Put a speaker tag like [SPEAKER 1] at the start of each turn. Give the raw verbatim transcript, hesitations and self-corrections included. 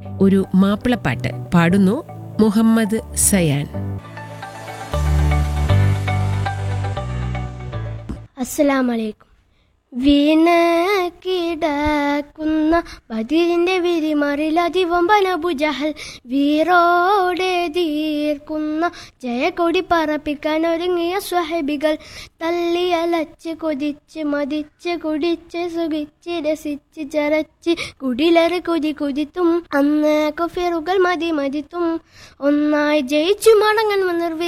[SPEAKER 1] ഒരു മാപ്പിളപ്പാട്ട് പാടുന്നു മുഹമ്മദ് സയാൻ.
[SPEAKER 2] അസ്സലാമലൈക്കും. വീണ് കിടക്കുന്ന ബദീറിന്റെ വിരിമറിലതിവമ്പൻ അബുജഹൽ വീറോടെ തീർക്കുന്ന ജയക്കൊടി പറപ്പിക്കാൻ ഒരുങ്ങിയ സ്വഹബികൾ തള്ളിയലച്ച് കൊതിച്ച് മതിച്ച് കുടിച്ച് സുഖിച്ച് രസിച്ച് ചരച്ച് കുടിലറ് കൊതി കുതിത്തും അന്ന് കുഫിറുകൾ മതി മതിത്തും ഒന്നായി ജയിച്ചു മടങ്ങൻ നിർവി